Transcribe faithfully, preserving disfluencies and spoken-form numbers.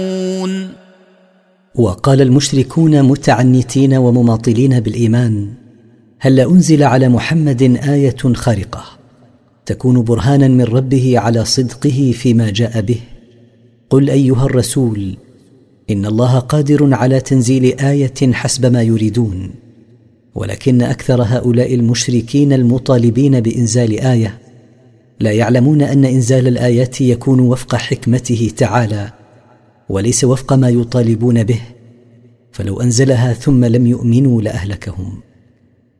وقال المشركون متعنتين ومماطلين بالإيمان: هل أنزل على محمد آية خارقة تكون برهانا من ربه على صدقه فيما جاء به؟ قل أيها الرسول إن الله قادر على تنزيل آية حسب ما يريدون، ولكن أكثر هؤلاء المشركين المطالبين بإنزال آية لا يعلمون أن إنزال الآيات يكون وفق حكمته تعالى وليس وفق ما يطالبون به، فلو أنزلها ثم لم يؤمنوا لأهلكهم.